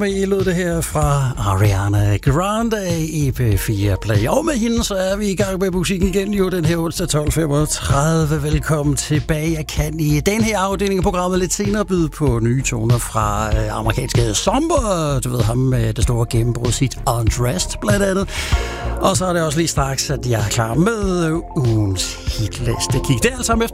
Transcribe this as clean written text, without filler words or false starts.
I lød det her fra Ariana Grande i P4 Play. Og med hende så er vi i gang med musikken igen jo den her onsdag 12.35. Velkommen tilbage. Jeg kan i den her afdeling af programmet lidt senere byde på nye toner fra amerikanske Zomber. Du ved ham med det store gennembrud sit Undressed blandt andet. Og så er det også lige straks, at jeg er klar med ugens hitliste. Kig det alt sammen efter